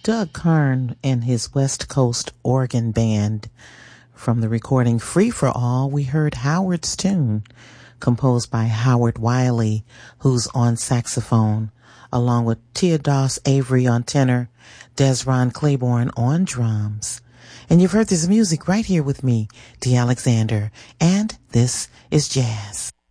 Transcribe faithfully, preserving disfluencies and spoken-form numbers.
Doug Karn and his West Coast organ band. From the recording Free for All, we heard Howard's Tune, composed by Howard Wiley, who's on saxophone, along with Teodos Avery on tenor, Desron Claiborne on drums. And you've heard this music right here with me, Dee Alexander, and this is Jazz.